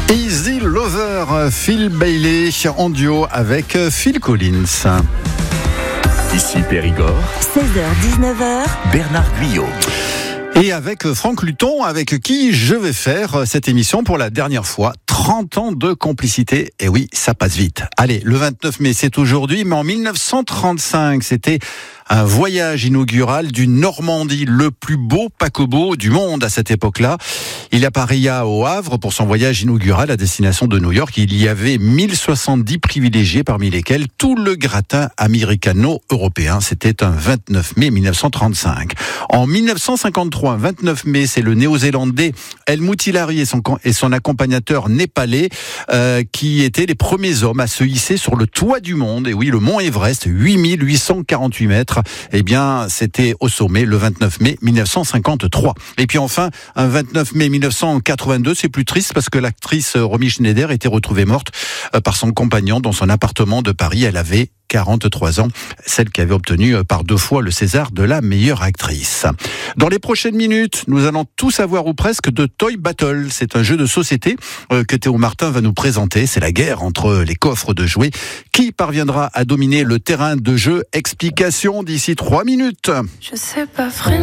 Easy Lover, Phil Bailey en duo avec Phil Collins. Ici Périgord, 16h-19h, Bernard Guyot. Et avec Franck Luton, avec qui je vais faire cette émission pour la dernière fois. 30 ans de complicité, et oui, ça passe vite. Allez, le 29 mai, c'est aujourd'hui, mais en 1935, c'était un voyage inaugural du Normandie, le plus beau paquebot du monde à cette époque-là. Il appareilla au Havre pour son voyage inaugural à destination de New York. Il y avait 1070 privilégiés, parmi lesquels tout le gratin américano-européen. C'était un 29 mai 1935. En 1953, 29 mai, c'est le néo-zélandais Helmut Hillary et son accompagnateur népalais qui étaient les premiers hommes à se hisser sur le toit du monde. Et oui, le mont Everest, 8848 mètres. Eh bien, c'était au sommet le 29 mai 1953. Et puis enfin, un 29 mai 1982, c'est plus triste parce que l'actrice Romy Schneider était retrouvée morte par son compagnon dans son appartement de Paris. Elle avait 43 ans, celle qui avait obtenu par 2 fois le César de la meilleure actrice. Dans les prochaines minutes, nous allons tout savoir ou presque de Toy Battle. C'est un jeu de société que Théo Martin va nous présenter. C'est la guerre entre les coffres de jouets. Qui parviendra à dominer le terrain de jeu? Explication d'ici 3 minutes. Je sais pas vraiment.